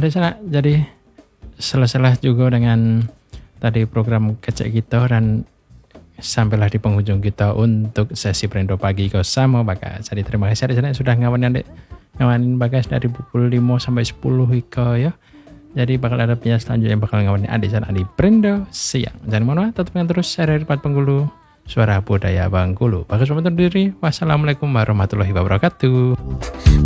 ada sana. Jadi selesailah juga dengan tadi program kecek kita dan sampailah di penghujung kita untuk sesi Brendo pagi ke sama Bagas. Jadi terima kasih ada sana sudah ngawanin Bagas dari pukul 5 sampai 10 iko ya. Jadi bakal ada penyanyi selanjutnya yang bakal ngawanin adik sana di Brendo siang. Jangan mana tetap terus saya dari Pat Penggulu. Suara Budaya Bengkulu. Bagus pamit undur diri. Wassalamualaikum warahmatullahi wabarakatuh.